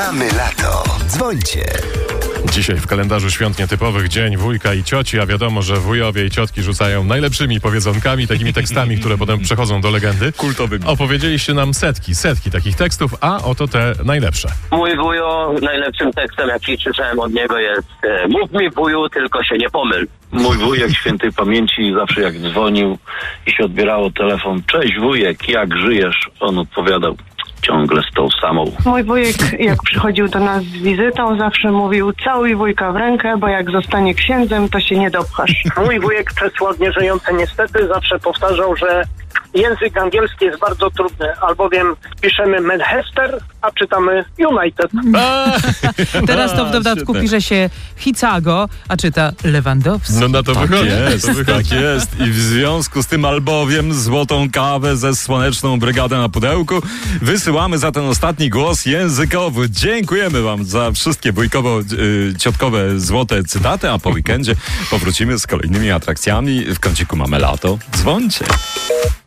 Mamy lato. Dzwońcie. Dzisiaj w kalendarzu świąt nietypowych dzień wujka i cioci, a wiadomo, że wujowie i ciotki rzucają najlepszymi powiedzonkami, takimi tekstami, które potem przechodzą do legendy. Kultowymi. Opowiedzieliście nam setki takich tekstów, a oto te najlepsze. Mój wujo, najlepszym tekstem, jaki słyszałem od niego jest mów mi wuju, tylko się nie pomyl. Mój wujek świętej pamięci zawsze jak dzwonił i się odbierało telefon: cześć wujek, jak żyjesz? On odpowiadał: ciągle z tą samą. Mój wujek, jak przychodził do nas z wizytą, zawsze mówił: całuj wujka w rękę, bo jak zostanie księdzem, to się nie dopchasz. Mój wujek, przesłodnie żyjący niestety, zawsze powtarzał, że język angielski jest bardzo trudny, albowiem piszemy Manchester, a czytamy United. Teraz to w dodatku pisze się Chicago, a czyta Lewandowski. No na to wychodzi. Tak jest. I w związku z tym albowiem złotą kawę ze słoneczną brygadę na pudełku wysyłamy za ten ostatni głos językowy. Dziękujemy wam za wszystkie wujkowo-ciotkowe złote cytaty, a po weekendzie powrócimy z kolejnymi atrakcjami. W kąciku Mamy lato. Dzwońcie.